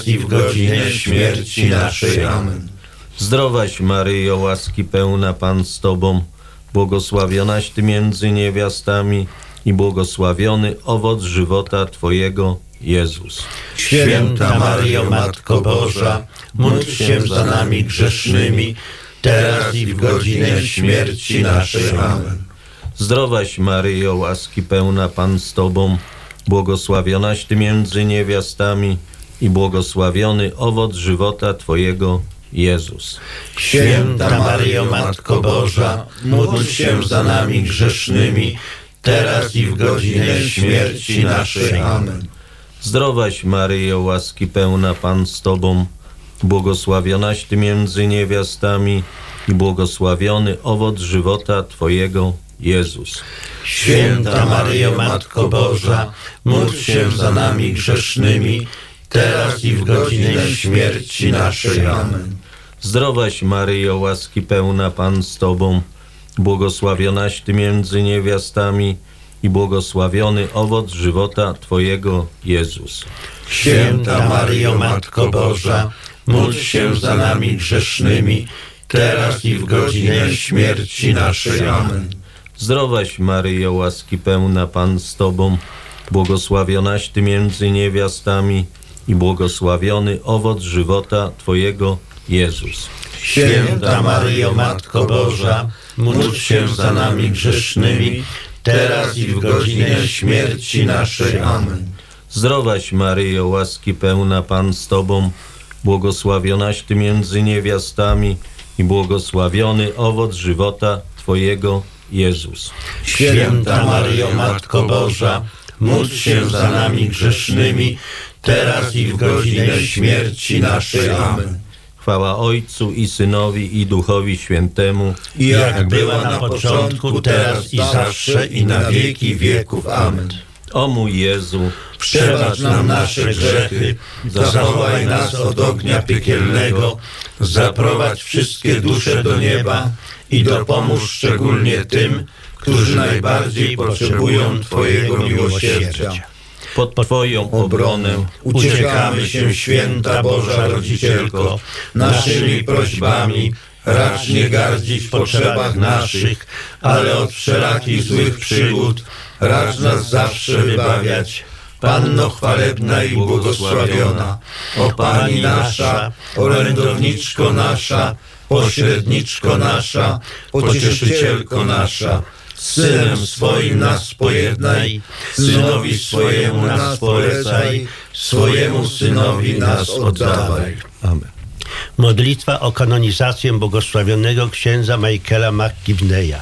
i w godzinę śmierci naszej. Amen. Zdrowaś Maryjo, łaski pełna, Pan z Tobą, błogosławionaś Ty między niewiastami i błogosławiony owoc żywota Twojego, Jezus. Święta Maryjo, Matko Boża, módl się za nami grzesznymi, teraz i w godzinę śmierci naszej. Amen. Zdrowaś Maryjo, łaski pełna, Pan z Tobą, błogosławionaś Ty między niewiastami i błogosławiony owoc żywota Twojego, Jezus. Święta Maryjo, Matko Boża, módl się za nami grzesznymi, teraz i w godzinę śmierci naszej. Amen. Zdrowaś Maryjo, łaski pełna, Pan z Tobą, błogosławionaś Ty między niewiastami i błogosławiony owoc żywota Twojego, Jezus. Święta Maryjo, Matko Boża, módl się za nami grzesznymi, teraz i w godzinę śmierci naszej. Amen. Zdrowaś Maryjo, łaski pełna, Pan z Tobą, błogosławionaś Ty między niewiastami i błogosławiony owoc żywota Twojego, Jezus. Święta Maryjo, Matko Boża, módl się za nami grzesznymi, teraz i w godzinę śmierci naszej. Amen. Zdrowaś Maryjo, łaski pełna, Pan z Tobą, błogosławionaś Ty między niewiastami i błogosławiony owoc żywota Twojego, Jezus. Święta Maryjo, Matko Boża, módl się za nami grzesznymi, teraz i w godzinę śmierci naszej. Amen. Zdrowaś Maryjo, łaski pełna, Pan z Tobą, błogosławionaś Ty między niewiastami i błogosławiony owoc żywota Twojego, Jezus. Święta Maryjo, Matko Boża, módl się za nami grzesznymi, teraz i w godzinę śmierci naszej. Amen. Chwała Ojcu i Synowi i Duchowi Świętemu, I jak była na początku, teraz i zawsze, i na wieki wieków. Amen. O mój Jezu, Przebacz nam nasze grzechy, zachowaj nas od ognia piekielnego, zaprowadź wszystkie dusze do nieba i dopomóż szczególnie tym, którzy najbardziej potrzebują Twojego miłosierdzia. pod Twoją obronę Uciekamy się, święta Boża Rodzicielko, naszymi prośbami, racz nie gardzić w potrzebach naszych, ale od wszelakich złych przygód racz nas zawsze wybawiać. Panno chwalebna i błogosławiona, o Pani nasza, orędowniczko nasza, pośredniczko nasza, pocieszycielko nasza, z Synem swoim nas pojednaj, Synowi swojemu nas polecaj, swojemu Synowi nas oddawaj. Amen. Modlitwa o kanonizację błogosławionego księdza Michaela McGivneya.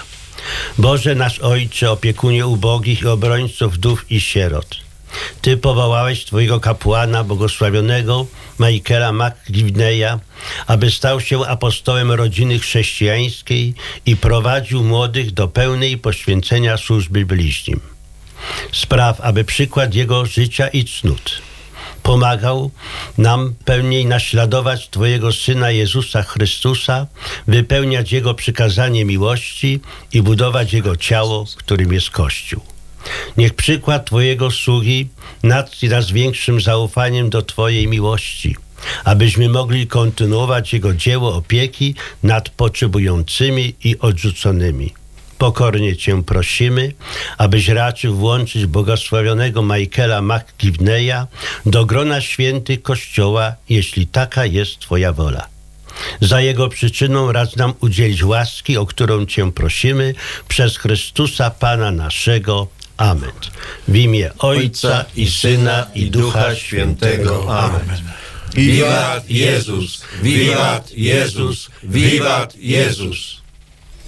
Boże nasz Ojcze, opiekunie ubogich i obrońców wdów i sierot, Ty powołałeś Twojego kapłana, błogosławionego Michaela McGivneya, aby stał się apostołem rodziny chrześcijańskiej i prowadził młodych do pełnej poświęcenia służby bliźnim. Spraw, aby przykład jego życia i cnót pomagał nam pełniej naśladować Twojego Syna Jezusa Chrystusa, wypełniać Jego przykazanie miłości i budować Jego ciało, którym jest Kościół. Niech przykład Twojego sługi natchnie nas większym zaufaniem do Twojej miłości, abyśmy mogli kontynuować Jego dzieło opieki nad potrzebującymi i odrzuconymi. Pokornie Cię prosimy, abyś raczył włączyć błogosławionego Michaela McGivneya do grona świętych Kościoła, jeśli taka jest Twoja wola. Za jego przyczyną racz nam udzielić łaski, o którą Cię prosimy, przez Chrystusa Pana naszego. Amen. W imię Ojca i Syna i Ducha Świętego. Amen. Wiwat Jezus, wiwat Jezus, wiwat Jezus.